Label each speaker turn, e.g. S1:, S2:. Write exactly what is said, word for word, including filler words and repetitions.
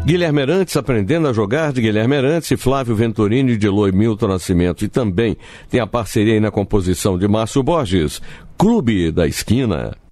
S1: Guilherme Arantes, Aprendendo a Jogar, de Guilherme Arantes e Flávio Venturini, de Eloy Milton Nascimento. E também tem a parceria aí na composição de Márcio Borges, Clube da Esquina.